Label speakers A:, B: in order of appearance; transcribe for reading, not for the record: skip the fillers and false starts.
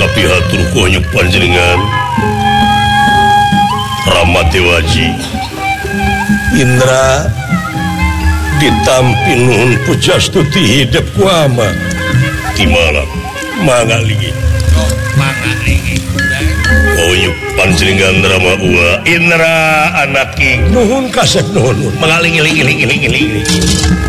A: tapi hatur kuanyuk panjenengan Rama Dewaji Indra ditampi nuhun pujastuti hidup kuama di malam mangalingi kuanyuk panjenengan Rama Ua Indra anaki nuhun kasep nuhun mangalingi